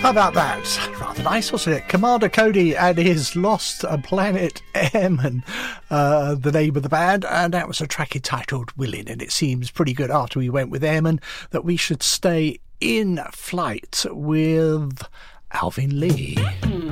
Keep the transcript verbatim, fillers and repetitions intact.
How about that? Rather nice, wasn't it? Commander Cody and his Lost Planet Airman, uh, the name of the band, and that was a track entitled Willing, and it seems pretty good after we went with Airman that we should stay in flight with Alvin Lee.